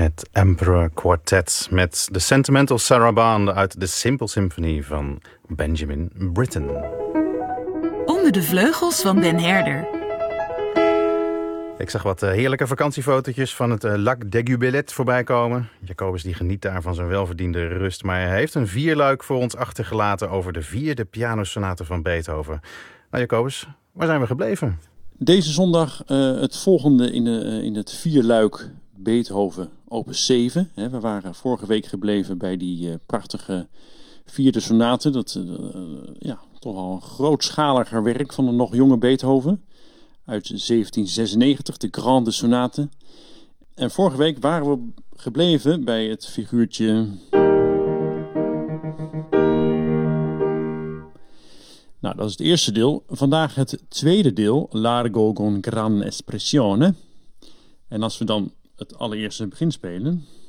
Het Emperor Quartet met de Sentimental Sarabande uit de Simple Symphony van Benjamin Britten. Onder de vleugels van Den Herder. Ik zag wat heerlijke vakantiefotootjes van het Lac d'Aiguebelette voorbij komen. Jacobus die geniet daar van zijn welverdiende rust. Maar hij heeft een vierluik voor ons achtergelaten over de 4e pianosonate van Beethoven. Nou Jacobus, waar zijn we gebleven? Deze zondag het volgende in het vierluik Beethoven opus 7. We waren vorige week gebleven bij die prachtige 4e sonate. Dat toch al een grootschaliger werk van een nog jonge Beethoven. Uit 1796, de Grande Sonate. En vorige week waren we gebleven bij het figuurtje... Nou, dat is het eerste deel. Vandaag het tweede deel, Largo con gran espressione. En als we dan het allereerste begin spelen...